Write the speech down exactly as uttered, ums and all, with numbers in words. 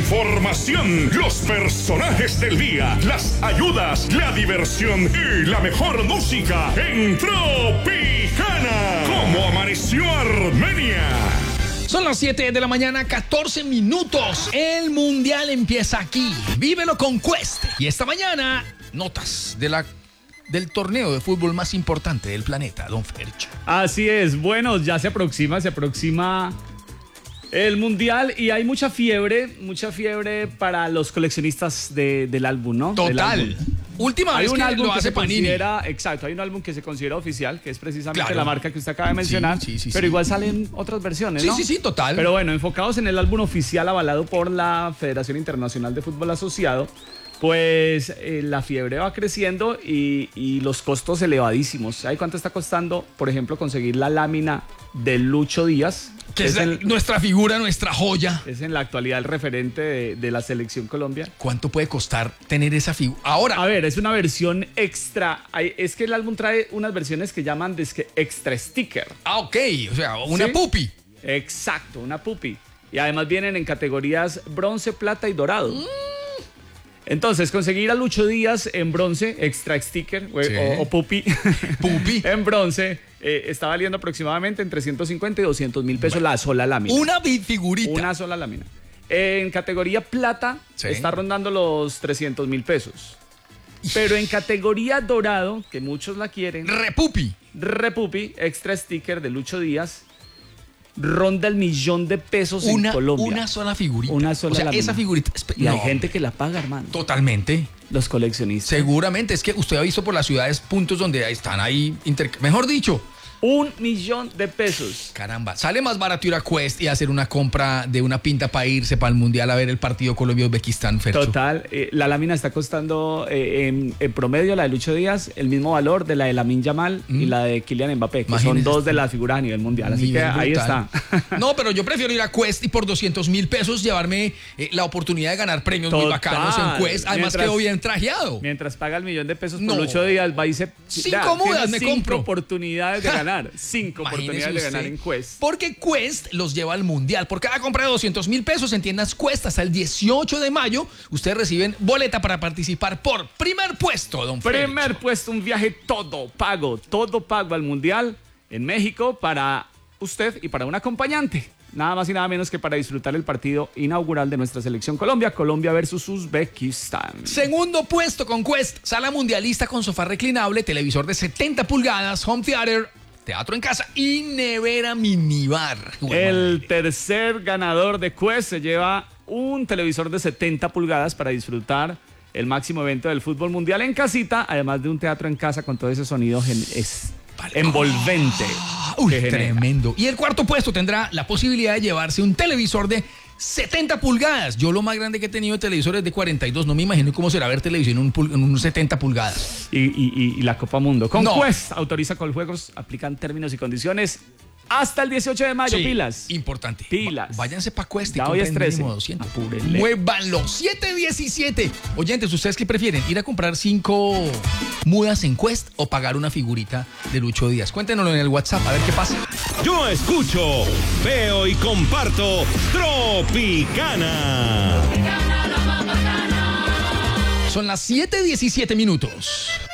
información, los personajes del día, las ayudas, la diversión y la mejor música en Tropicana. ¿Cómo amaneció Armenia? Son las siete de la mañana, catorce minutos. El Mundial empieza aquí. Vívelo con Quest. Y esta mañana, notas de la, del torneo de fútbol más importante del planeta, don Fercho. Así es. Bueno, ya se aproxima, se aproxima el Mundial y hay mucha fiebre, mucha fiebre para los coleccionistas de, del álbum, ¿no? Total. Última hay vez un que álbum lo que hace se Panini. considera, exacto, hay un álbum que se considera oficial, que es precisamente Claro. la marca que usted acaba de mencionar, Sí, sí, sí, pero sí. igual salen otras versiones, Sí, ¿no? sí, sí, total. Pero bueno, enfocados en el álbum oficial avalado por la Federación Internacional de Fútbol Asociado, pues eh, la fiebre va creciendo y, y los costos elevadísimos. ¿Sabe cuánto está costando, por ejemplo, conseguir la lámina de Lucho Díaz? Que es, es, la- el- nuestra figura, nuestra joya. es en la actualidad el referente de, de la selección Colombia. ¿Cuánto puede costar tener esa figura? Ahora, A ver, es una versión extra. Hay- Es que el álbum trae unas versiones que llaman dizque extra sticker. ah, ok, o sea, una ¿Sí? pupi. Exacto, una pupi. Y además vienen en categorías bronce, plata y dorado. Mm. Entonces, conseguir a Lucho Díaz en bronce, extra sticker o, Sí. o- o pupi, Pupi. en bronce, eh, está valiendo aproximadamente entre ciento cincuenta y doscientos mil pesos la sola lámina. Una bi- figurita. Una sola lámina. En categoría plata Sí. está rondando los trescientos mil pesos. Pero en categoría dorado, que muchos la quieren, Repupi. Repupi, extra sticker de Lucho Díaz, ronda el millón de pesos Una, en Colombia. una sola figurita. Una sola O sea, lámina. esa figurita. espe- Y hay no, gente que la paga, hermano. Totalmente. Los coleccionistas. Seguramente. Es que usted ha visto por las ciudades puntos donde están ahí. inter- Mejor dicho. Un millón de pesos. Caramba, sale más barato ir a Quest y hacer una compra de una pinta para irse para el Mundial a ver el partido Colombia-Uzbekistán, Fercho. Total, eh, la lámina está costando eh, en, en promedio, la de Lucho Díaz, el mismo valor de la de Lamine Yamal y la de Kylian Mbappé, que Imagínese son dos usted. de las figuras a nivel mundial. Así Nivel que ahí brutal. está. No, pero yo prefiero ir a Quest y por doscientos mil pesos llevarme eh, la oportunidad de ganar premios muy Total. bacanos en Quest. Además Mientras- quedo bien trajeado. Mientras paga el millón de pesos por No. Lucho Díaz, va y se... Cinco vea, mudas tiene me cinco compro. oportunidades de ganar. Cinco Imagínese oportunidades de ganar usted. en Quest. Porque Quest los lleva al Mundial. Por cada compra de doscientos mil pesos en tiendas Quest hasta el dieciocho de mayo, ustedes reciben boleta para participar por primer puesto, don Primer Fercho. puesto, un viaje todo pago, todo pago al Mundial en México para usted y para un acompañante. Nada más y nada menos que para disfrutar el partido inaugural de nuestra selección Colombia, Colombia versus Uzbekistán. Segundo puesto con Quest, sala mundialista con sofá reclinable, televisor de setenta pulgadas, home theater, teatro en casa y nevera minibar. El tercer ganador de Quest se lleva un televisor de setenta pulgadas para disfrutar el máximo evento del fútbol mundial en casita, además de un teatro en casa con todo ese sonido gen- es envolvente. Uy, que genera. tremendo. Y el cuarto puesto tendrá la posibilidad de llevarse un televisor de setenta pulgadas. Yo lo más grande que he tenido de televisores de cuarenta y dos. No me imagino cómo será ver televisión en un, pul- en un setenta pulgadas. Y, y- y- y la Copa Mundo. Con No. Quest autoriza Coljuegos, aplican términos y condiciones hasta el dieciocho de mayo. Sí, Pilas. Importante. Pilas. Va- váyanse para Quest y Ya hoy es compren trece. mínimo doscientos. Apúrenle. Muévanlo. siete diecisiete. Oyentes, ¿ustedes qué prefieren? ¿Ir a comprar cinco mudas en Quest o pagar una figurita de Lucho Díaz? Cuéntenoslo en el WhatsApp a ver qué pasa. Yo escucho, veo y comparto Tropicana. Son las siete diecisiete minutos.